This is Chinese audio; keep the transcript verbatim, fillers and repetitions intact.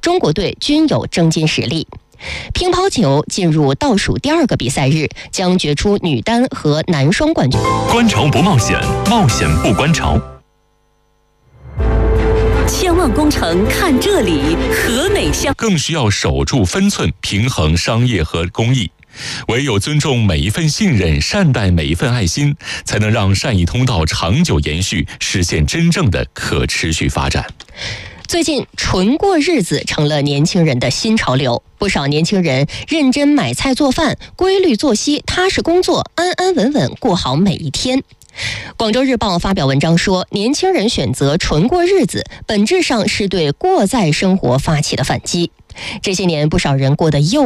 中国队均有争金实力。乒乓球进入倒数第二个比赛日，将决出女单和男双冠军。 观潮不冒险，冒险不观潮。 千万工程看这里，和美相更需要守住分寸，平衡商业和公益。唯有尊重每一份信任，善待每一份爱心，才能让善意通道长久延续，实现真正的可持续发展。 最近，纯过日子成了年轻人的新潮流。不少年轻人认真买菜做饭，规律作息，踏实工作，安安稳稳过好每一天。广州日报发表文章说，年轻人选择纯过日子，本质上是对过载生活发起的反击。这些年，不少人过得又